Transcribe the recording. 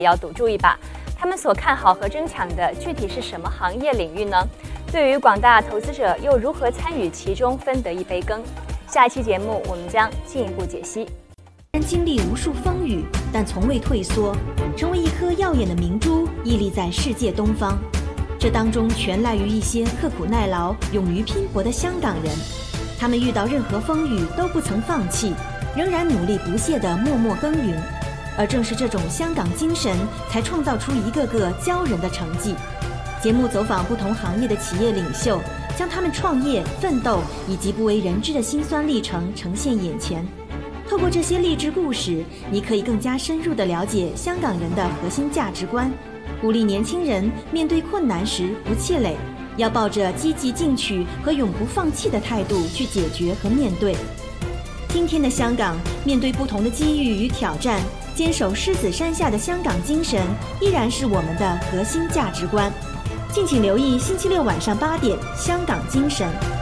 要赌注一把。他们所看好和争抢的具体是什么行业领域呢？对于广大投资者又如何参与其中分得一杯羹？下一期节目我们将进一步解析。 经历无数风雨，但从未退缩，成为一颗耀眼的明珠，屹立在世界东方。这当中全赖于一些刻苦耐劳、勇于拼搏的香港人。他们遇到任何风雨都不曾放弃，仍然努力不懈地默默耕耘。而正是这种香港精神，才创造出一个个骄人的成绩。节目走访不同行业的企业领袖，将他们创业、奋斗以及不为人知的辛酸历程呈现眼前。透过这些励志故事，你可以更加深入地了解香港人的核心价值观，鼓励年轻人面对困难时不气馁，要抱着积极进取和永不放弃的态度去解决和面对。今天的香港，面对不同的机遇与挑战，坚守狮子山下的香港精神依然是我们的核心价值观。敬请留意星期六晚上8点《香港精神》。